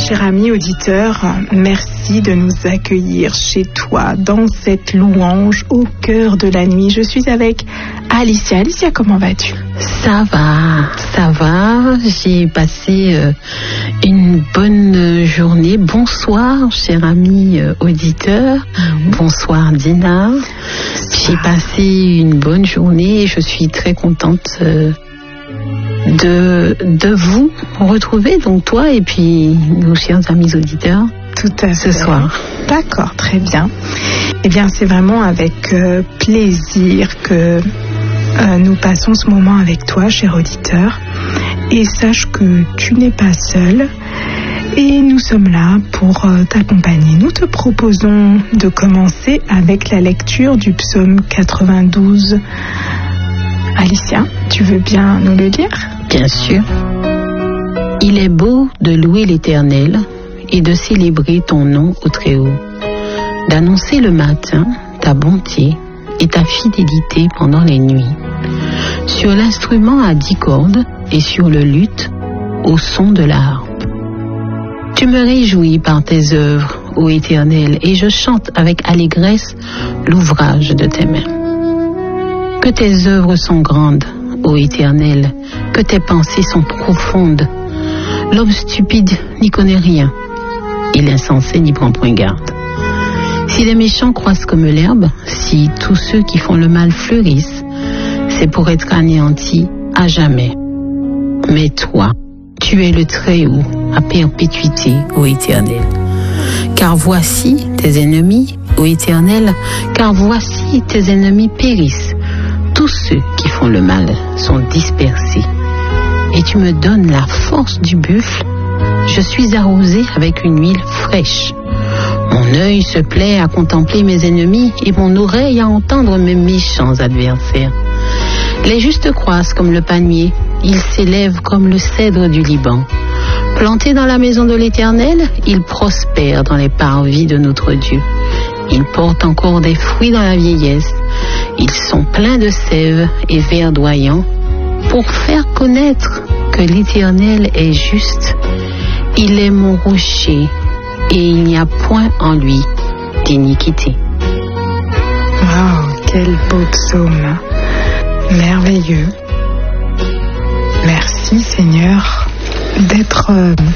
cher ami auditeur, merci de nous accueillir chez toi dans cette louange au cœur de la nuit. Je suis avec Alicia. Alicia, comment vas-tu? Ça va. J'ai passé une bonne journée. Bonsoir, cher ami auditeur. Bonsoir, Dina. J'ai passé une bonne journée et je suis très contente de vous retrouver, donc toi et puis nos chers amis auditeurs. Tout à fait. Ce soir. D'accord, très bien. Eh bien, c'est vraiment avec plaisir que nous passons ce moment avec toi, cher auditeur. Et sache que tu n'es pas seul. Et nous sommes là pour t'accompagner. Nous te proposons de commencer avec la lecture du psaume 92. Alicia, tu veux bien nous le lire? Bien sûr. Il est beau de louer l'Éternel et de célébrer ton nom au Très-Haut, d'annoncer le matin ta bonté et ta fidélité pendant les nuits, sur l'instrument à 10 cordes et sur le luth au son de la harpe. Tu me réjouis par tes œuvres, ô Éternel, et je chante avec allégresse l'ouvrage de tes mains. Que tes œuvres sont grandes, ô Éternel, que tes pensées sont profondes. L'homme stupide n'y connaît rien, et l'insensé n'y prend point garde. Si les méchants croissent comme l'herbe, si tous ceux qui font le mal fleurissent, c'est pour être anéantis à jamais. Mais toi, tu es le Très-Haut à perpétuité, ô Éternel. Car voici tes ennemis, ô Éternel, car voici tes ennemis périssent. Tous ceux qui font le mal sont dispersés. Et tu me donnes la force du buffle. Je suis arrosé avec une huile fraîche. Mon œil se plaît à contempler mes ennemis et mon oreille à entendre mes méchants adversaires. Les justes croissent comme le palmier, ils s'élèvent comme le cèdre du Liban. Plantés dans la maison de l'Éternel, ils prospèrent dans les parvis de notre Dieu. Ils portent encore des fruits dans la vieillesse. Ils sont pleins de sève et verdoyants pour faire connaître que l'Éternel est juste. Il est mon rocher et il n'y a point en lui d'iniquité. Wow, quel beau psaume. Merveilleux. Merci Seigneur d'être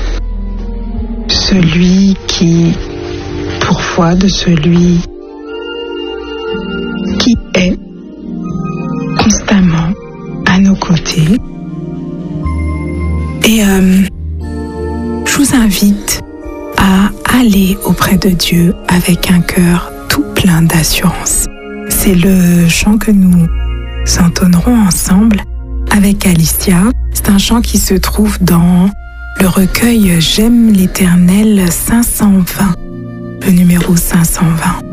celui qui pourvoit, de celui qui est constamment à nos côtés. Et je vous invite à aller auprès de Dieu avec un cœur tout plein d'assurance. C'est le chant que nous entonnerons ensemble avec Alicia. C'est un chant qui se trouve dans le recueil J'aime l'Éternel 520, le numéro 520.